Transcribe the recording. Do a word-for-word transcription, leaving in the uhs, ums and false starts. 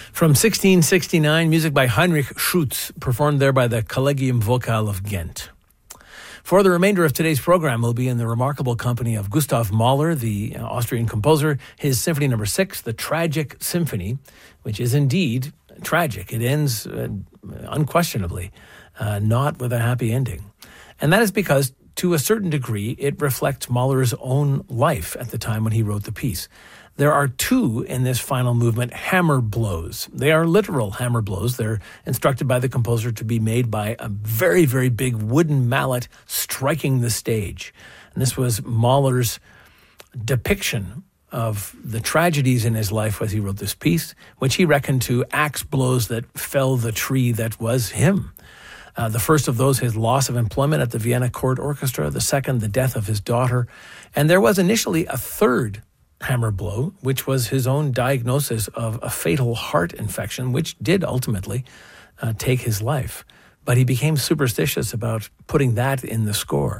From sixteen sixty-nine, music by Heinrich Schütz, performed there by the Collegium Vocal of Ghent. For the remainder of today's program, we'll be in the remarkable company of Gustav Mahler, the Austrian composer, his Symphony Number Six, the Tragic Symphony, which is indeed tragic. It ends uh, unquestionably uh, not with a happy ending. And that is because, to a certain degree, it reflects Mahler's own life at the time when he wrote the piece. There are two in this final movement hammer blows. They are literal hammer blows. They're instructed by the composer to be made by a very, very big wooden mallet striking the stage. And this was Mahler's depiction of the tragedies in his life as he wrote this piece, which he reckoned to axe blows that fell the tree that was him. Uh, the first of those, his loss of employment at the Vienna Court Orchestra. The second, the death of his daughter. And there was initially a third hammer blow, which was his own diagnosis of a fatal heart infection, which did ultimately uh, take his life. But he became superstitious about putting that in the score.